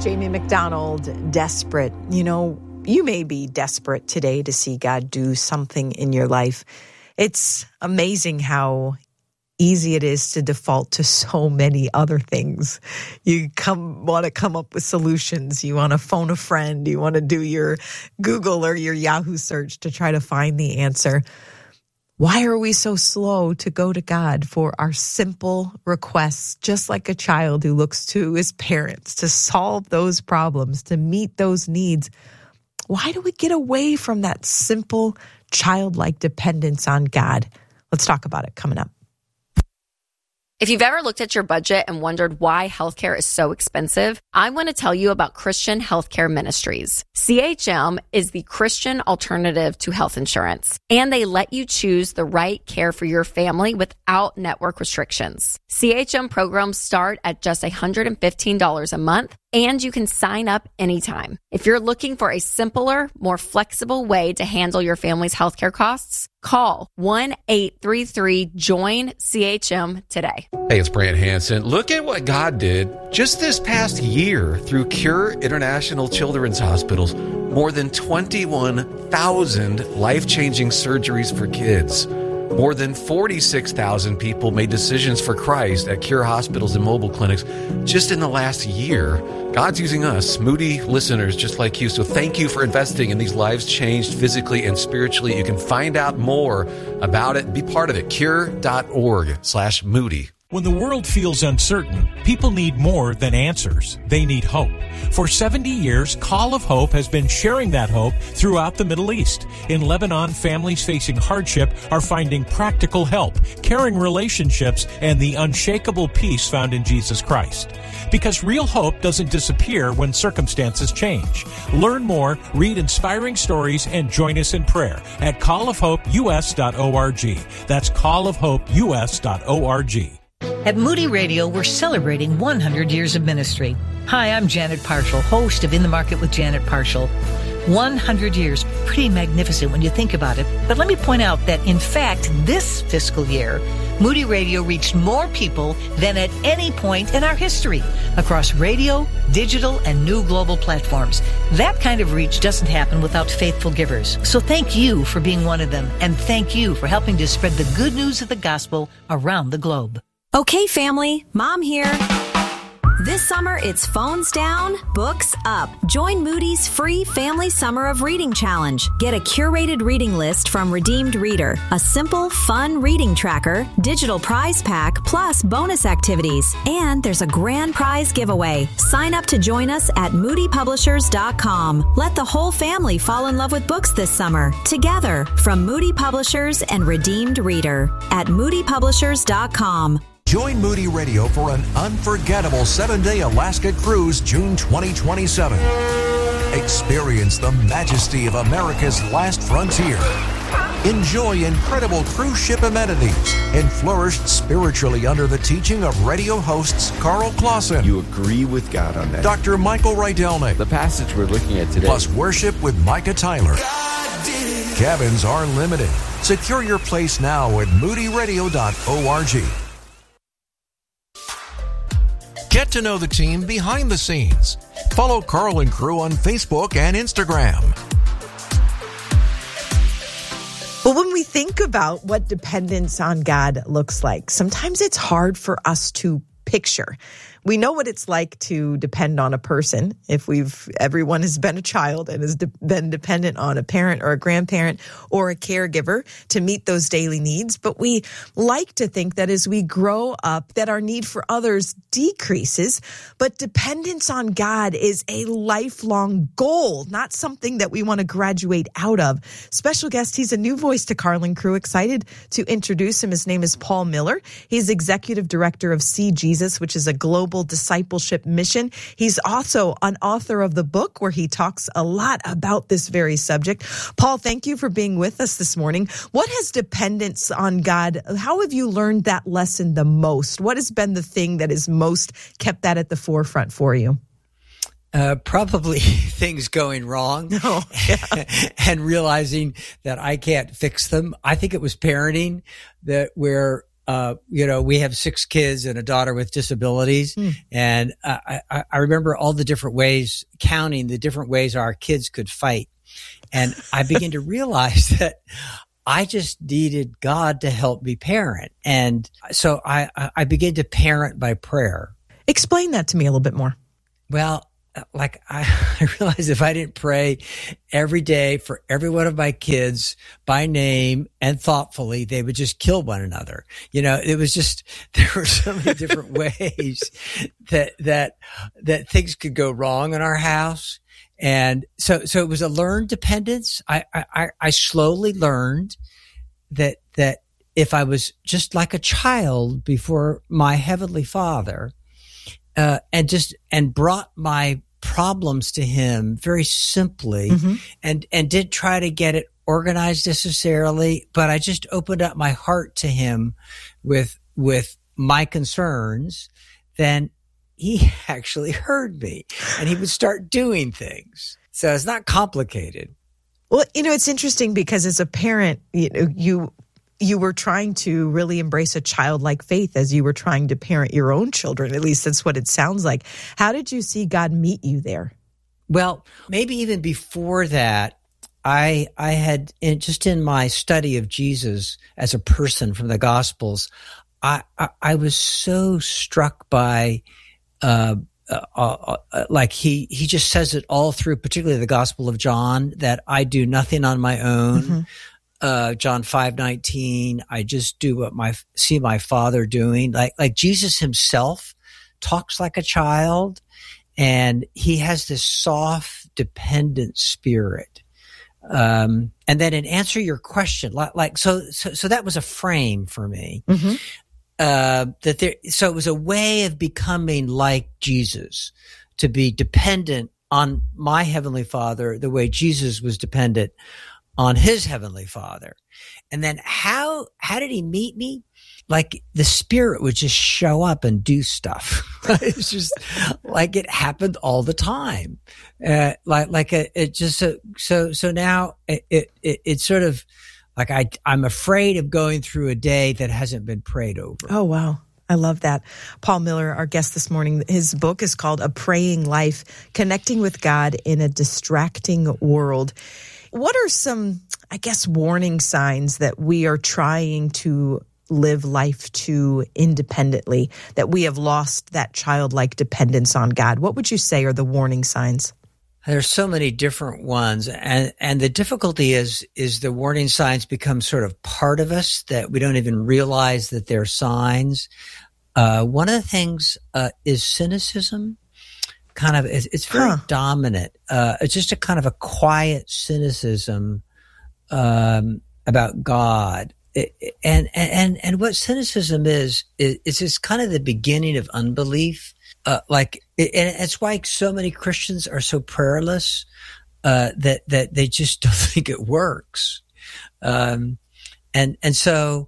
Jamie McDonald, Desperate. You know, you may be desperate today to see God do something in your life. It's amazing how easy it is to default to so many other things. You want to come up with solutions. You want to phone a friend. You want to do your Google or your Yahoo search to try to find the answer. Why are we so slow to go to God for our simple requests, just like a child who looks to his parents to solve those problems, to meet those needs? Why do we get away from that simple childlike dependence on God? Let's talk about it coming up. If you've ever looked at your budget and wondered why healthcare is so expensive, I want to tell you about Christian Healthcare Ministries. CHM is the Christian alternative to health insurance, and they let you choose the right care for your family without network restrictions. CHM programs start at just $115 a month, and you can sign up anytime. If you're looking for a simpler, more flexible way to handle your family's healthcare costs, call 1-833-JOIN-CHM today. Hey, it's Brant Hansen. Look at what God did just this past year through Cure International Children's Hospitals. More than 21,000 life-changing surgeries for kids. More than 46,000 people made decisions for Christ at Cure hospitals and mobile clinics just in the last year. God's using us, Moody listeners just like you. So thank you for investing in these lives changed physically and spiritually. You can find out more about it. Be part of it. Cure.org/Moody. When the world feels uncertain, people need more than answers. They need hope. For 70 years, Call of Hope has been sharing that hope throughout the Middle East. In Lebanon, families facing hardship are finding practical help, caring relationships, and the unshakable peace found in Jesus Christ. Because real hope doesn't disappear when circumstances change. Learn more, read inspiring stories, and join us in prayer at callofhopeus.org. That's callofhopeus.org. At Moody Radio, we're celebrating 100 years of ministry. Hi, I'm Janet Parshall, host of In the Market with Janet Parshall. 100 years, pretty magnificent when you think about it. But let me point out that, in fact, this fiscal year, Moody Radio reached more people than at any point in our history across radio, digital, and new global platforms. That kind of reach doesn't happen without faithful givers. So thank you for being one of them, and thank you for helping to spread the good news of the gospel around the globe. Okay, family, Mom here. This summer, it's phones down, books up. Join Moody's free Family Summer of Reading Challenge. Get a curated reading list from Redeemed Reader, a simple, fun reading tracker, digital prize pack, plus bonus activities. And there's a grand prize giveaway. Sign up to join us at moodypublishers.com. Let the whole family fall in love with books this summer. Together, from Moody Publishers and Redeemed Reader at moodypublishers.com. Join Moody Radio for an unforgettable 7-day Alaska cruise, June 2027. Experience the majesty of America's last frontier. Enjoy incredible cruise ship amenities and flourish spiritually under the teaching of radio hosts Carl Clausen. You agree with God on that. Dr. Michael Rydelnik. The passage we're looking at today. Plus worship with Micah Tyler. Cabins are limited. Secure your place now at moodyradio.org. Get to know the team behind the scenes. Follow Carl and Crew on Facebook and Instagram. But when we think about what dependence on God looks like, sometimes it's hard for us to picture. We know what it's like to depend on a person. If everyone has been a child and has been dependent on a parent or a grandparent or a caregiver to meet those daily needs. But we like to think that as we grow up, that our need for others decreases. But dependence on God is a lifelong goal, not something that we want to graduate out of. Special guest, he's a new voice to Carl and Crew. Excited to introduce him. His name is Paul Miller. He's executive director of See Jesus, which is a global discipleship mission. He's also an author of the book where he talks a lot about this very subject. Paul, thank you for being with us this morning. What has dependence on God, how have you learned that lesson the most? What has been the thing that has most kept that at the forefront for you? Probably things going wrong and realizing that I can't fix them. I think it was parenting where we have 6 kids and a daughter with disabilities. And I remember all the different ways, counting the different ways our kids could fight. And I began to realize that I just needed God to help me parent. And so I began to parent by prayer. Explain that to me a little bit more. Well, like I realized if I didn't pray every day for every one of my kids by name and thoughtfully, they would just kill one another. It was just, there were so many different ways that things could go wrong in our house. And so it was a learned dependence. I slowly learned that if I was just like a child before my Heavenly Father, and brought my problems to him very simply, and didn't try to get it organized necessarily, but I just opened up my heart to him with my concerns, then he actually heard me and he would start doing things. So it's not complicated. Well, it's interesting because as a parent, you were trying to really embrace a childlike faith as you were trying to parent your own children. At least that's what it sounds like. How did you see God meet you there? Well, maybe even before that, I had, in my study of Jesus as a person from the Gospels, I was so struck by, like he just says it all through, particularly the Gospel of John, that I do nothing on my own. John 5:19, I just do what see my Father doing. Like Jesus himself talks like a child, and he has this soft, dependent spirit. And then in answer your question, so that was a frame for me. So it was a way of becoming like Jesus, to be dependent on my Heavenly Father the way Jesus was dependent on his Heavenly Father. And then how did he meet me? Like the Spirit would just show up and do stuff. It's just like it happened all the time. So now it's sort of like I'm afraid of going through a day that hasn't been prayed over. Oh, wow. I love that. Paul Miller, our guest this morning, his book is called A Praying Life, Connecting with God in a Distracting World. What are some, warning signs that we are trying to live life too independently, that we have lost that childlike dependence on God? What would you say are the warning signs? There's so many different ones. And the difficulty is the warning signs become sort of part of us that we don't even realize that they're signs. One of the things is cynicism. It's very dominant. It's just a kind of a quiet cynicism about God. And what cynicism is it's kind of the beginning of unbelief. And it's why so many Christians are so prayerless, that they just don't think it works. And so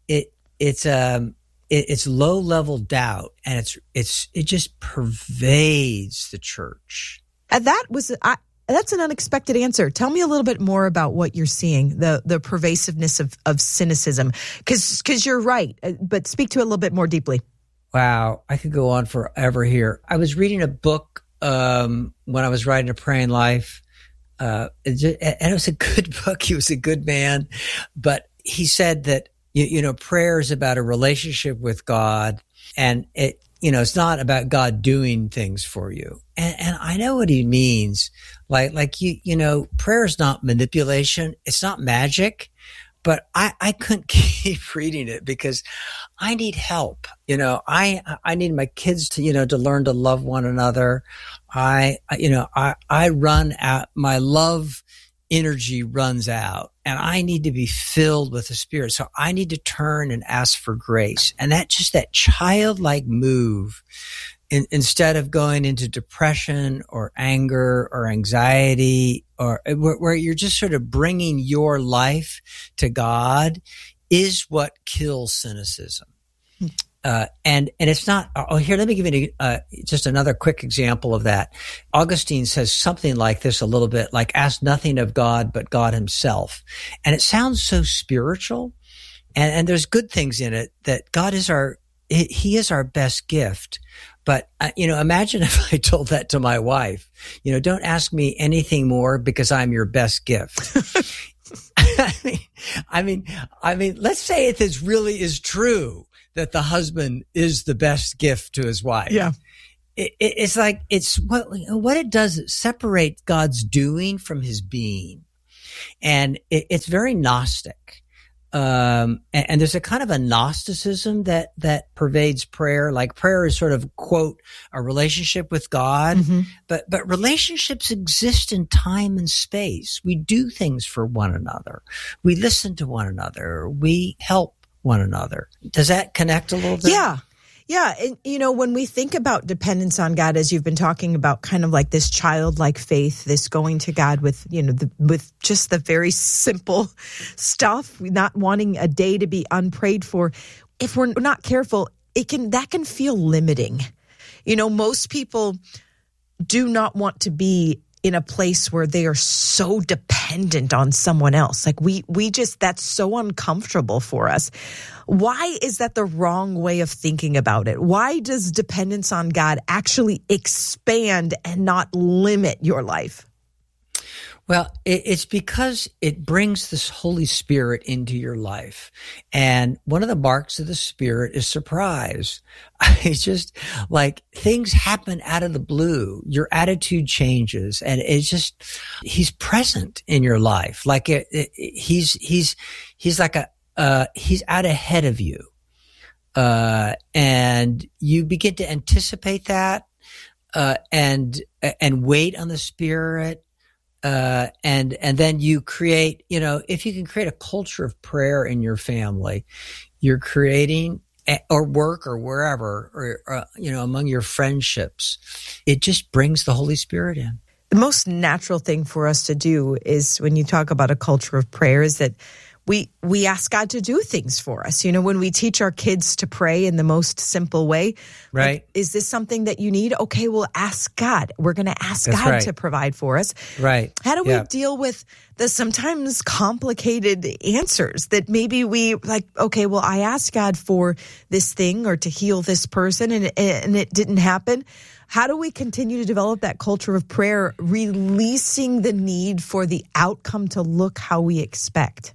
it's low level doubt, and it just pervades the church. That's an unexpected answer. Tell me a little bit more about what you're seeing, the pervasiveness of cynicism, because you're right, but speak to it a little bit more deeply. Wow, I could go on forever here. I was reading a book when I was writing A Praying Life, and it was a good book. He was a good man, but he said that prayer is about a relationship with God, and it's not about God doing things for you. And I know what he means. Prayer is not manipulation. It's not magic. But I couldn't keep reading it because I need help. I need my kids to, to learn to love one another. I run out, my love energy runs out, and I need to be filled with the Spirit. So I need to turn and ask for grace. And that childlike move, instead of going into depression or anger or anxiety, or where you're just sort of bringing your life to God, is what kills cynicism. And it's not, here, let me give you just another quick example of that. Augustine says something like this a little bit, like, ask nothing of God but God himself. And it sounds so spiritual, And there's good things in it that God is He is our best gift. But, imagine if I told that to my wife, don't ask me anything more because I'm your best gift. I mean, let's say if this really is true that the husband is the best gift to his wife. Yeah. It's like, it's what it does, it separates God's doing from his being. And it's very Gnostic. And there's a kind of a Gnosticism that pervades prayer. Like prayer is sort of, quote, a relationship with God. Mm-hmm. But relationships exist in time and space. We do things for one another. We listen to one another. We help one another. Does that connect a little bit? Yeah. Yeah. And, when we think about dependence on God, as you've been talking about, kind of like this childlike faith, this going to God with, with just the very simple stuff, not wanting a day to be unprayed for. If we're not careful, that can feel limiting. Most people do not want to be in a place where they are so dependent on someone else. Like that's so uncomfortable for us. Why is that the wrong way of thinking about it? Why does dependence on God actually expand and not limit your life? Well, it's because it brings this Holy Spirit into your life. And one of the marks of the Spirit is surprise. It's just like things happen out of the blue. Your attitude changes, and it's just, he's present in your life. Like he's like he's out ahead of you. And you begin to anticipate that, and wait on the Spirit. And then you create, if you can create a culture of prayer in your family, you're creating, or work or wherever, or among your friendships, it just brings the Holy Spirit in. The most natural thing for us to do is, when you talk about a culture of prayer, is that we ask God to do things for us. When we teach our kids to pray in the most simple way, right? Like, is this something that you need? Okay, we'll ask God. We're going to ask God to provide for us. Right. How do we deal with the sometimes complicated answers that maybe we like, okay, well, I asked God for this thing or to heal this person and it didn't happen. How do we continue to develop that culture of prayer, releasing the need for the outcome to look how we expect?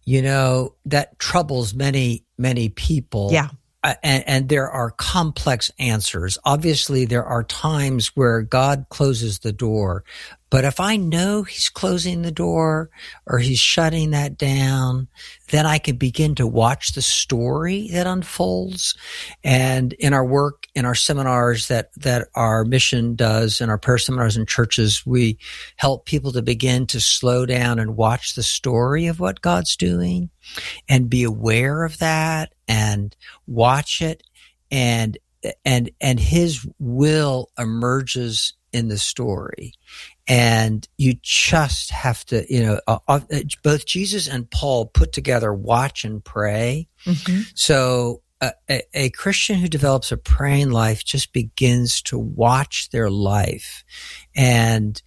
That troubles many, many people. Yeah. And there are complex answers. Obviously, there are times where God closes the door. But if I know he's closing the door or he's shutting that down, then I can begin to watch the story that unfolds. And in our work, in our seminars that our mission does, in our prayer seminars in churches, we help people to begin to slow down and watch the story of what God's doing and be aware of that and watch it. And his will emerges in the story. And you just have to, both Jesus and Paul put together watch and pray. Mm-hmm. So a Christian who develops a praying life just begins to watch their life. And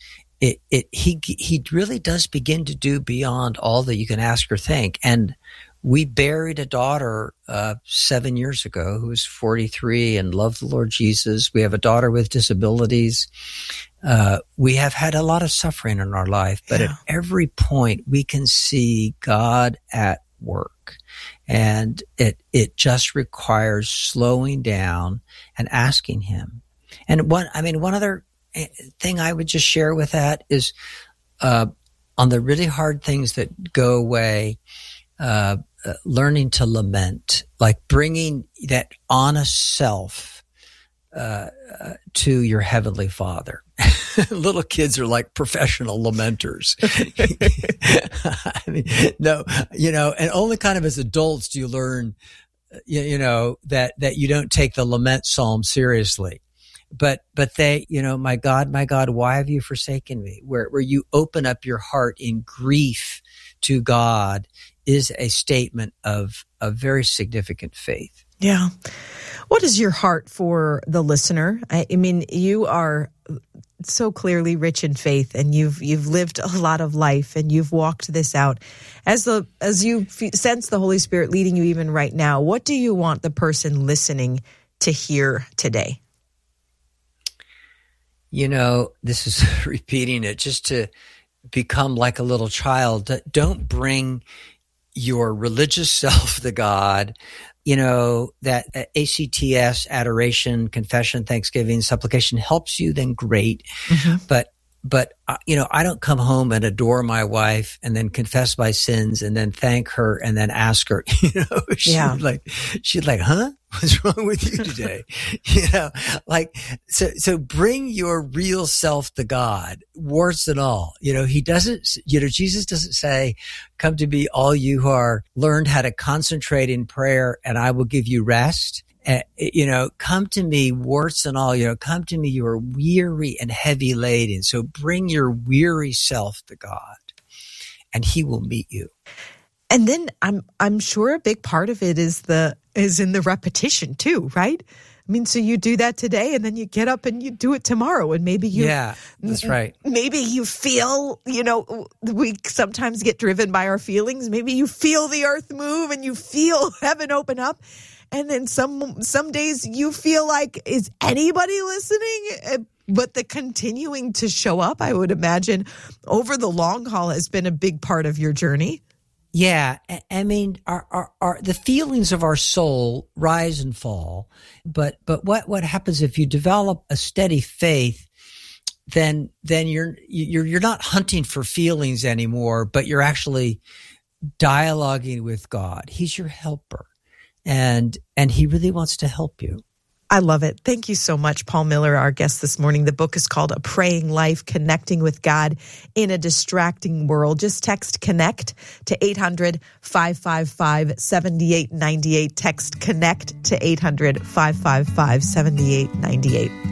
he really does begin to do beyond all that you can ask or think. And we buried a daughter 7 years ago who was 43 and loved the Lord Jesus. We have a daughter with disabilities. We have had a lot of suffering in our life, but at every point we can see God at work. And it just requires slowing down and asking him. And one other thing I would just share with that is, on the really hard things that go away, learning to lament, like bringing that honest self to your Heavenly Father. Little kids are like professional lamenters. And only kind of as adults do you learn, that you don't take the lament psalm seriously. But they, my God, why have you forsaken me? Where you open up your heart in grief to God is a statement of a very significant faith. Yeah. What is your heart for the listener? I mean, you are so clearly rich in faith, and you've lived a lot of life, and you've walked this out. As you sense the Holy Spirit leading you even right now, what do you want the person listening to hear today? This is repeating it, just to become like a little child. Don't bring your religious self to God. That ACTS, adoration, confession, thanksgiving, supplication helps you, then great. Mm-hmm. But I don't come home and adore my wife and then confess my sins and then thank her and then ask her, she'd like, huh? What's wrong with you today? So bring your real self to God, warts and all. Jesus doesn't say, come to me, all you who are learned how to concentrate in prayer, and I will give you rest. Come to me, warts and all. Come to me, you are weary and heavy laden. So bring your weary self to God, and He will meet you. And then I'm sure a big part of it is in the repetition too, right? I mean, so you do that today, and then you get up and you do it tomorrow, and maybe that's right. Maybe you feel, we sometimes get driven by our feelings. Maybe you feel the earth move, and you feel heaven open up. And then some days you feel like, is anybody listening? But the continuing to show up, I would imagine, over the long haul has been a big part of your journey. Yeah. I mean, our the feelings of our soul rise and fall. But what happens if you develop a steady faith, then you're not hunting for feelings anymore, but you're actually dialoguing with God. He's your helper. And He really wants to help you. I love it. Thank you so much, Paul Miller, our guest this morning. The book is called A Praying Life, Connecting with God in a Distracting World. Just text CONNECT to 800-555-7898. Text CONNECT to 800-555-7898.